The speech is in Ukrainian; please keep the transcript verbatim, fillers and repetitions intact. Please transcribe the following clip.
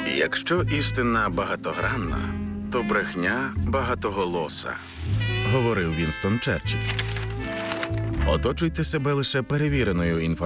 Якщо істина багатогранна, то брехня багатоголоса, говорив Вінстон Черчилль. Оточуйте себе лише перевіреною інформацією.